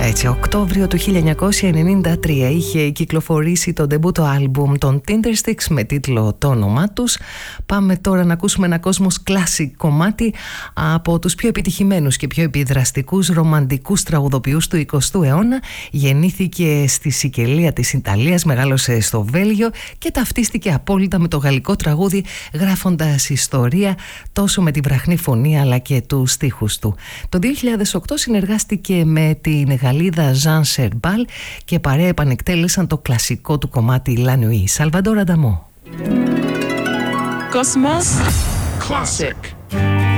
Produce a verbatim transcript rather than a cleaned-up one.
έτσι, Οκτώβριο του χίλια εννιακόσια ενενήντα τρία είχε κυκλοφορήσει το ντεμπούτο άλμπουμ των Tindersticks με τίτλο το όνομά τους. Πάμε τώρα να ακούσουμε ένα Cosmos Classic κομμάτι από τους πιο επιτυχημένους και πιο επιδραστικούς ρομαντικούς τραγουδοποιούς του εικοστού αιώνα. Γεννήθηκε στη Σικελία της Ιταλίας, μεγάλωσε στο Βέλγιο και ταυτίστηκε απόλυτα με το γαλλικό τραγούδι, γράφοντας ιστορία τόσο με τη βραχνή φωνή αλλά και τους στίχους του. Το δύο χιλιάδες οκτώ συνεργάστηκε με την Γαλλίδα Jean Serbal και παρέα επανεκτέλεσαν το κλασικό του κομμάτι La Nuit. Σαλβαντόρ Ανταμό. Cosmos Classic.